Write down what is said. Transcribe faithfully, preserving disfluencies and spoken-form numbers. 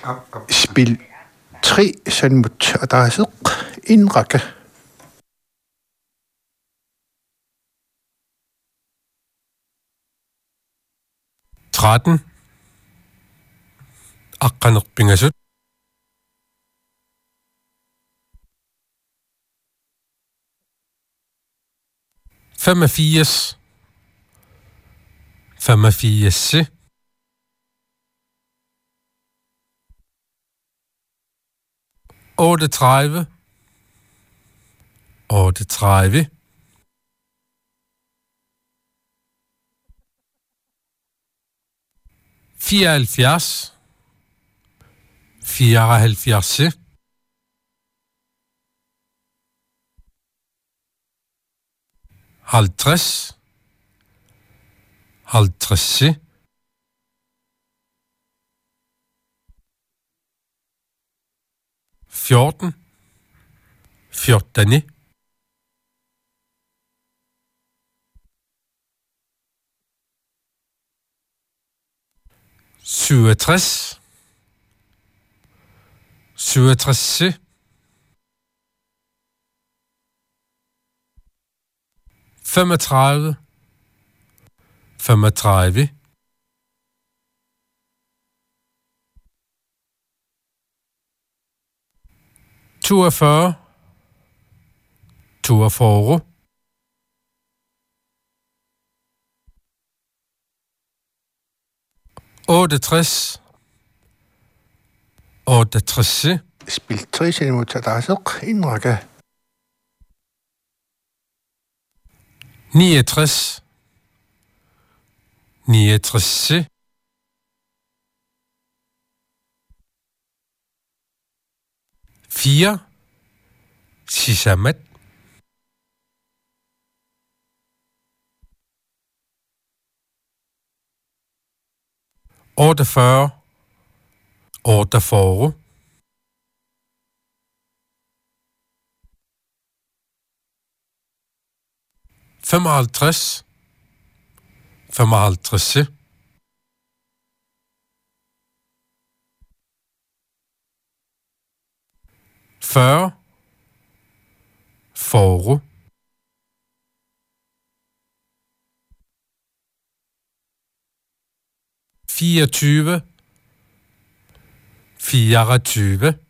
Spil tre salmutadasıq en række. tretten. Aqqanerpingasut. femogfirs. femogfirs. otteogtredive. otteogtredive. fireoghalvfjerds. fireoghalvfjerds. halvtreds. halvtreds. fjorten. fjorten. syvogtres. syvogtres. femogtredive. femogtredive. toogfyrre. toogfyrre. otteogtres. otteogtres. Spil tre salmutadasıq en række. niogtres. niogtres. fire. Sisamat. otteogfyrre. otteogfyrre. femoghalvtreds. femoghalvtreds. fyrre. fyrre. fireogtyve. fireogtyve.